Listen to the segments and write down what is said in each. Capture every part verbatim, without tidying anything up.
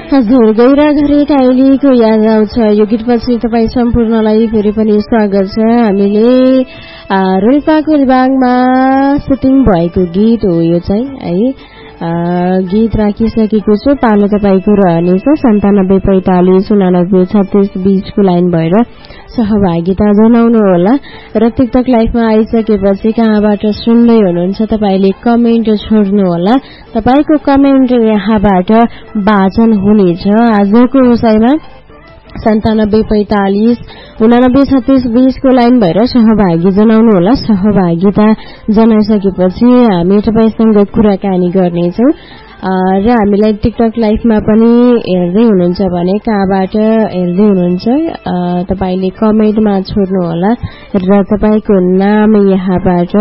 हजुर, गैरा घरे काइलीको याद आउँछ। यो गीतपछि तपाईँ सम्पूर्णलाई फेरि पनि स्वागत छ। हामीले रोल्पाको विभागमा सुटिङ भएको गीत हो यो चाहिँ है। गीत राखिसकेको छु। पालो तपाईँको रहनेछ सन्तानब्बे पैंतालिस उनानब्बे छत्तीस बीसको लाइन भएर सहभागिता जनाउनु होला। र टिकटक लाइभमा आइसकेपछि कहाँबाट सुन्दै हुनुहुन्छ तपाईँले कमेन्ट छोड्नु होला। तपाईँको कमेन्ट यहाँबाट वाचन हुनेछ। आजको विषयमा सन्तानब्बे पैंतालिस उनानब्बे छत्तीस बीसको लाइन भएर सहभागी जनाउनु होला। सहभागिता जनाइसकेपछि हामी तपाईँसँग कुराकानी गर्नेछौँ। र हामीलाई टिकटक लाइभमा पनि हेर्दै हुनुहुन्छ भने कहाँबाट हेर्दै हुनुहुन्छ तपाईँले कमेन्टमा छोड्नु होला र तपाईँको नाम यहाँबाट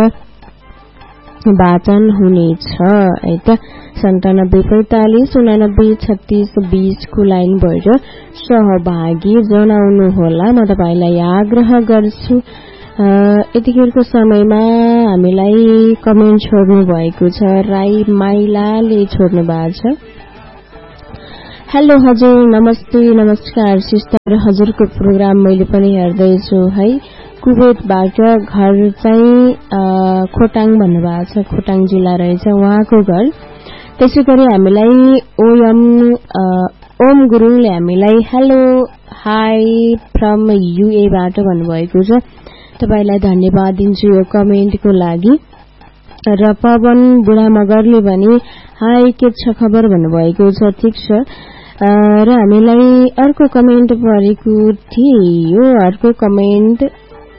वाचन हुनेछ है त। सन्तानब्बे पैंतालिस उनानब्बे छत्तीस बीसको लाइन भएर सहभागी जनाउनु होला। म तपाईँलाई आग्रह गर्छु यतिखेरको समयमा हामीलाई कमेन्ट छोड्नु भएको छ। राई माइलाले छोड्नु भएको छ। हेलो हजुर, नमस्ते नमस्कार सिस्टर, हजुरको प्रोग्राम मैले पनि हेर्दैछु है। कुवेतबाट घर चाहिँ खोटाङ भन्नुभएको छ। खोटाङ जिल्ला रहेछ उहाँको घर। त्यसै गरी हामीलाई ओएम ओम गुरुङले हामीलाई हेलो हाई फ्रम युएबाट भन्नुभएको छ। तपाईलाई धन्यवाद दिन्छु यो कमेन्टको लागि। र पवन बुढा मगरले भने हाई के छ खबर भन्नुभएको छ। ठिक छ। र हामीलाई अर्को कमेन्ट परेको थियो। अर्को कमेन्ट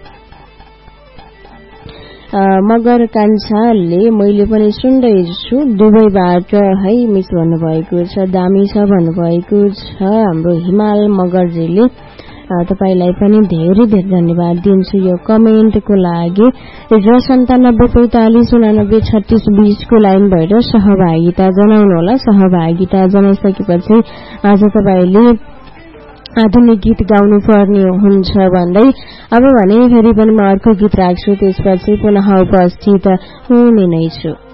मगर कान्छाले मैले पनि सुन्दैछु दुबईबाट है मिस भन्नुभएको छ। दामी छ भन्नुभएको छ हाम्रो हिमाल मगरजीले। तपाईलाई पनि धेरै धेरै धन्यवाद दिन्छु यो कमेन्टको लागि। र सन्तानब्बे पैंतालिस उनानब्बे छत्तीस बीसको लाइन भएर सहभागिता जनाउनु होला। सहभागिता जनाइसकेपछि आज तपाईले आधुनिक गीत गाउनु पर्ने हुन्छ भन्दै अब भने फेरि पनि म अर्को गीत राख्छु। त्यसपछि पुनः उपस्थित हुने नै छु।